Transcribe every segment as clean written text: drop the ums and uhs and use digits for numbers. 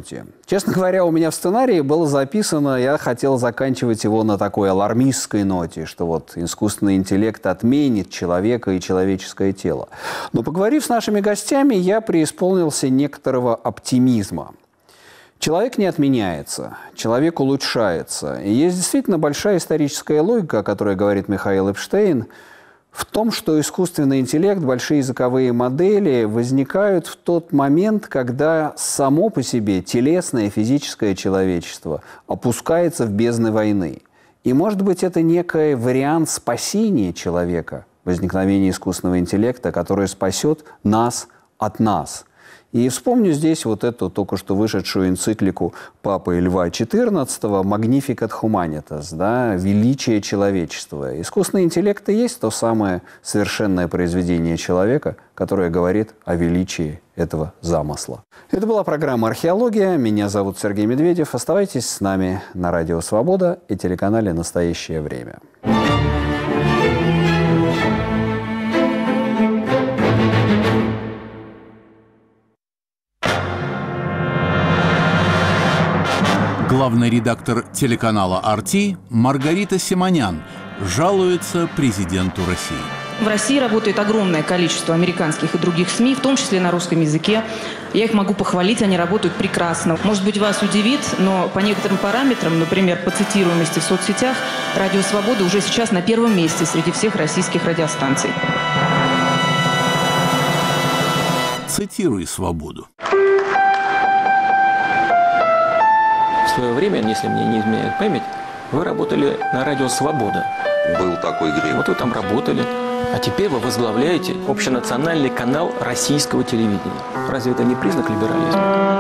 ноте. Честно говоря, у меня в сценарии было записано, я хотел заканчивать его на такой алармистской ноте, что вот искусственный интеллект отменит человека и человеческое тело. Но поговорив с нашими гостями, я преисполнился некоторого оптимизма. Человек не отменяется, человек улучшается. И есть действительно большая историческая логика, о которой говорит Михаил Эпштейн, в том, что искусственный интеллект, большие языковые модели возникают в тот момент, когда само по себе телесное, физическое человечество опускается в бездны войны. И, может быть, это некий вариант спасения человека, возникновения искусственного интеллекта, который спасет нас от нас. И вспомню здесь вот эту только что вышедшую энциклику Папы Льва XIV «Magnificat Humanitas», да, «Величие человечества». Искусственный интеллект и есть то самое совершенное произведение человека, которое говорит о величии этого замысла. Это была программа «Археология». Меня зовут Сергей Медведев. Оставайтесь с нами на Радио Свобода и телеканале «Настоящее время». Главный редактор телеканала «Арти» Маргарита Симонян жалуется президенту России. В России работает огромное количество американских и других СМИ, в том числе на русском языке. Я их могу похвалить, они работают прекрасно. Может быть, вас удивит, но по некоторым параметрам, например, по цитируемости в соцсетях, «Радио Свобода» уже сейчас на первом месте среди всех российских радиостанций. Цитируй «Свободу». В свое время, если мне не изменяет память, вы работали на радио «Свобода». Был такой грех. Вот вы там работали. А теперь вы возглавляете общенациональный канал российского телевидения. Разве это не признак либерализма?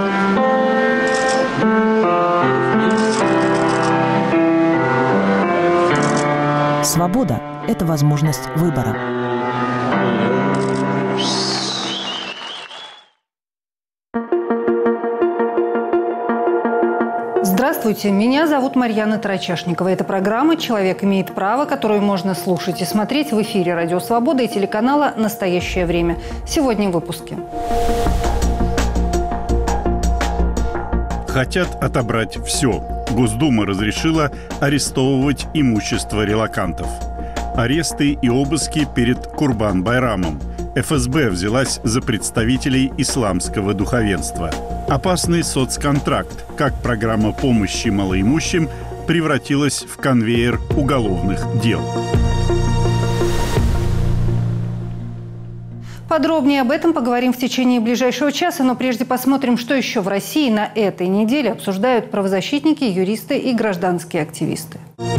Свобода – это возможность выбора. Здравствуйте, меня зовут Марьяна Тарачашникова. Это программа «Человек имеет право», которую можно слушать и смотреть в эфире «Радио Свобода» и телеканала «Настоящее время». Сегодня в выпуске. Хотят отобрать все. Госдума разрешила арестовывать имущество релокантов. Аресты и обыски перед Курбан-Байрамом. ФСБ взялась за представителей исламского духовенства. Опасный соцконтракт. Как программа помощи малоимущим превратилась в конвейер уголовных дел. Подробнее об этом поговорим в течение ближайшего часа, но прежде посмотрим, что еще в России на этой неделе обсуждают правозащитники, юристы и гражданские активисты.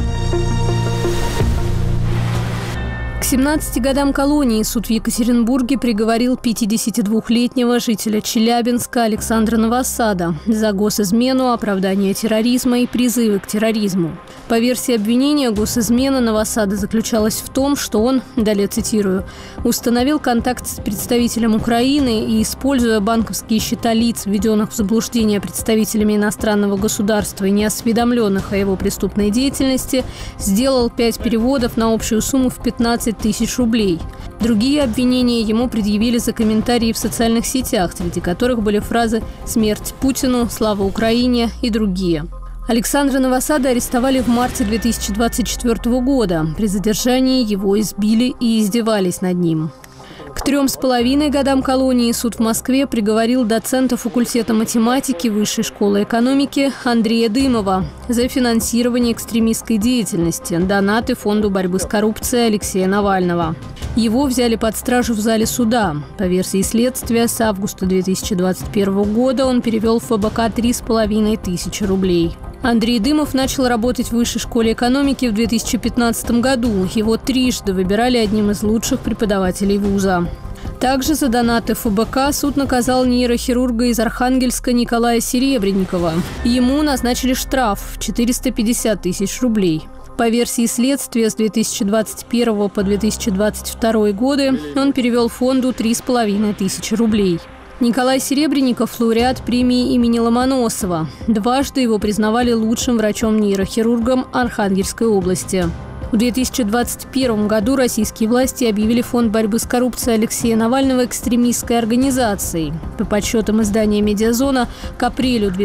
К 17 годам колонии суд в Екатеринбурге приговорил 52-летнего жителя Челябинска Александра Новосада за госизмену, оправдание терроризма и призывы к терроризму. По версии обвинения, госизмена Новосада заключалась в том, что он, далее цитирую, установил контакт с представителем Украины и, используя банковские счета лиц, введенных в заблуждение представителями иностранного государства и неосведомленных о его преступной деятельности, сделал 5 переводов на общую сумму в 15 тысяч рублей. Другие обвинения ему предъявили за комментарии в социальных сетях, среди которых были фразы «Смерть Путину», «Слава Украине» и другие. Александра Новосада арестовали в марте 2024 года. При задержании его избили и издевались над ним. К 3,5 годам колонии суд в Москве приговорил доцента факультета математики Высшей школы экономики Андрея Дымова за финансирование экстремистской деятельности, донаты Фонду борьбы с коррупцией Алексея Навального. Его взяли под стражу в зале суда. По версии следствия, с августа 2021 года он перевел в ФБК 3,5 тысячи рублей. Андрей Дымов начал работать в Высшей школе экономики в 2015 году. Его трижды выбирали одним из лучших преподавателей вуза. Также за донаты ФБК суд наказал нейрохирурга из Архангельска Николая Серебренникова. Ему назначили штраф в 450 тысяч рублей. По версии следствия, с 2021 по 2022 годы он перевел фонду 3,5 тысячи рублей. Николай Серебренников – лауреат премии имени Ломоносова. Дважды его признавали лучшим врачом-нейрохирургом Архангельской области. В 2021 году российские власти объявили Фонд борьбы с коррупцией Алексея Навального экстремистской организацией. По подсчетам издания «Медиазона», к апрелю